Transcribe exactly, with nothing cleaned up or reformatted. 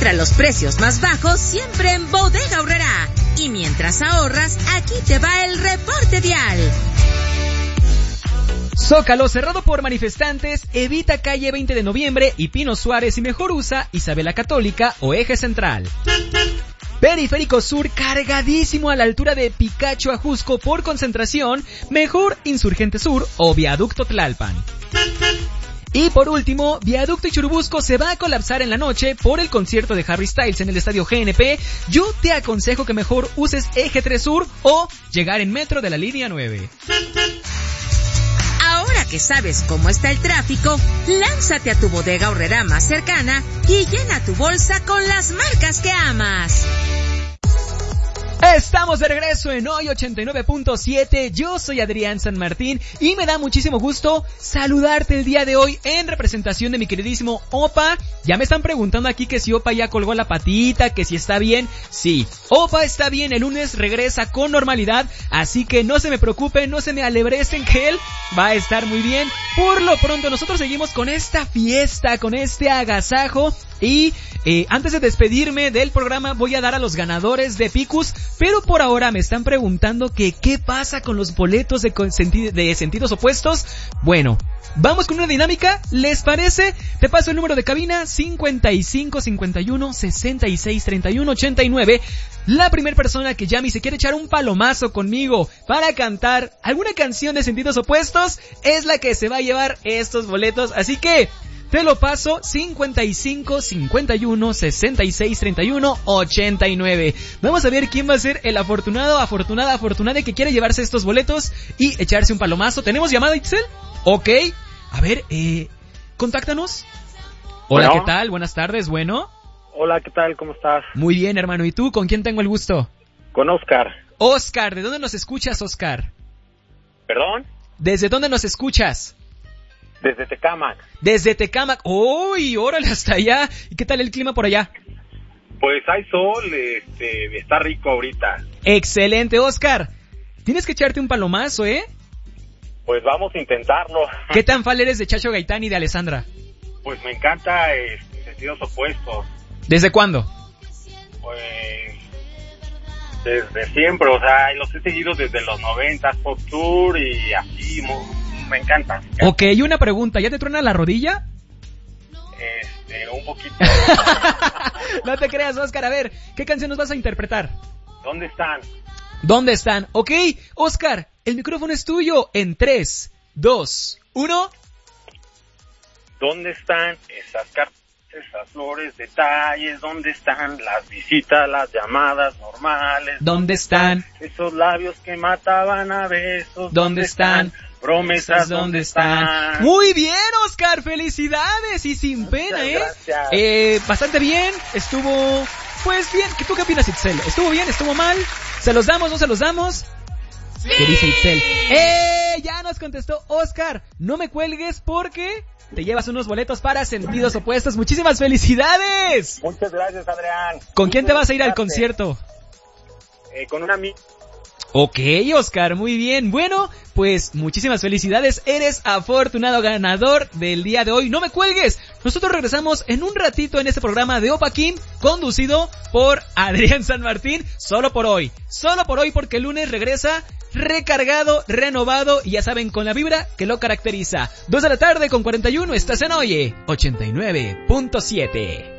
Encuentra los precios más bajos siempre en Bodega Aurrerá. Y mientras ahorras, aquí te va el reporte vial. Zócalo cerrado por manifestantes, evita calle veinte de noviembre y Pino Suárez y mejor usa Isabela Católica o Eje Central. Periférico Sur cargadísimo a la altura de Picacho a Jusco por concentración, mejor Insurgente Sur o Viaducto Tlalpan. Y por último, Viaducto y Churubusco se va a colapsar en la noche por el concierto de Harry Styles en el estadio G N P. Yo te aconsejo que mejor uses Eje tres Sur o llegar en metro de la línea nueve. Ahora que sabes cómo está el tráfico, lánzate a tu Bodega Aurrerá más cercana y llena tu bolsa con las marcas que amas. Estamos de regreso en Hoy ochenta y nueve punto siete, yo soy Adrián San Martín y me da muchísimo gusto saludarte el día de hoy en representación de mi queridísimo Opa. Ya me están preguntando aquí que si Opa ya colgó la patita, que si está bien. Sí, Opa está bien, el lunes regresa con normalidad, así que no se me preocupen, no se me alebrecen que él va a estar muy bien. Por lo pronto nosotros seguimos con esta fiesta, con este agasajo. Y eh, antes de despedirme del programa voy a dar a los ganadores de Picus, pero por ahora me están preguntando que qué pasa con los boletos de, senti- de sentidos opuestos. Bueno, vamos con una dinámica, ¿les parece? Te paso el número de cabina cincuenta y cinco, cincuenta y uno, sesenta y seis, treinta y uno, ochenta y nueve. La primera persona que llame y se quiere echar un palomazo conmigo para cantar alguna canción de sentidos opuestos es la que se va a llevar estos boletos, así que te lo paso, cincuenta y cinco, cincuenta y uno, sesenta y seis, treinta y uno, ochenta y nueve. Vamos a ver quién va a ser el afortunado, afortunada, afortunada que quiere llevarse estos boletos y echarse un palomazo. ¿Tenemos llamada, Itzel? Ok. A ver, eh, contáctanos. Hola, bueno. ¿Qué tal? Buenas tardes, bueno. Hola, ¿qué tal? ¿Cómo estás? Muy bien, hermano. ¿Y tú? ¿Con quién tengo el gusto? Con Oscar. Oscar, ¿de dónde nos escuchas, Oscar? ¿Perdón? ¿Desde dónde nos escuchas? Desde Tecámac. Desde Tecámac. ¡Uy! órale, hasta allá. ¿Y qué tal el clima por allá? Pues hay sol, este, está rico ahorita. Excelente, Oscar. Tienes que echarte un palomazo, ¿eh? Pues vamos a intentarlo. ¿Qué tan fan eres de Chacho Gaitán y de Alessandra? Pues me encanta este, Sentidos Opuestos. ¿Desde cuándo? Pues desde siempre, o sea, los he seguido desde los noventas, Pop Tour y así, me encanta. Me encanta. Ok, y una pregunta, ¿ya te truena la rodilla? Este, un poquito. No te creas, Oscar, a ver, ¿qué canción nos vas a interpretar? ¿Dónde están? ¿Dónde están? Ok, Oscar, el micrófono es tuyo en tres, dos, uno. ¿Dónde están esas cartas, esas flores, detalles? ¿Dónde están las visitas, las llamadas normales? ¿Dónde están esos labios que mataban a besos? ¿Dónde están promesas? ¿Dónde están? Muy bien, Oscar, felicidades y sin pena, Muchas ¿eh? Gracias. Eh, bastante bien, estuvo, pues bien. ¿Tú qué opinas, Itzel? ¿Estuvo bien? ¿Estuvo mal? ¿Se los damos? ¿No se los damos? Sí. ¿Qué dice Itzel? ¡Eh! Ya nos contestó Oscar. No me cuelgues porque te llevas unos boletos para Sentidos Opuestos. ¡Muchísimas felicidades! Muchas gracias, Adrián. ¿Con quién te vas a ir al concierto? Eh, con una amiga. Ok, Oscar, muy bien. Bueno, pues muchísimas felicidades. Eres afortunado ganador del día de hoy. No me cuelgues. Nosotros regresamos en un ratito en este programa de Opa Kim, conducido por Adrián San Martín. Solo por hoy. Solo por hoy, porque el lunes regresa recargado, renovado y ya saben, con la vibra que lo caracteriza. Dos de la tarde con cuarenta y uno, estás en Oye ochenta y nueve punto siete.